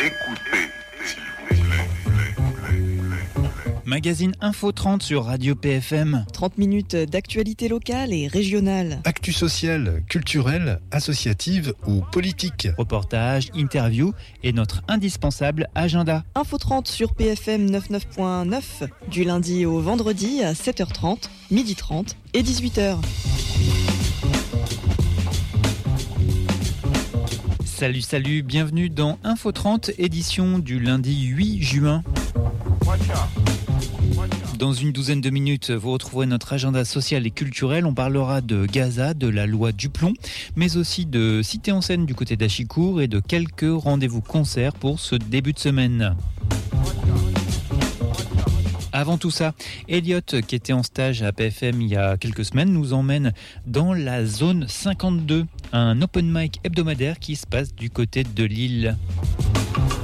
Écoutez, s'il vous plaît. Magazine Info 30 sur Radio PFM. 30 minutes d'actualité locale et régionale. Actu sociale, culturelle, associative ou politique. Reportages, interviews et notre indispensable agenda. Info 30 sur PFM 99.9 du lundi au vendredi à 7h30, 12h30 et 18h. Salut, bienvenue dans Info 30, édition du lundi 8 juin. Dans une douzaine de minutes, vous retrouverez notre agenda social et culturel. On parlera de Gaza, de la loi Duplon, mais aussi de Cité en Seine du côté d'Achicourt et de quelques rendez-vous concerts pour ce début de semaine. Avant tout ça, Elliot, qui était en stage à PFM il y a quelques semaines, nous emmène dans la zone 52, un open mic hebdomadaire qui se passe du côté de Lille.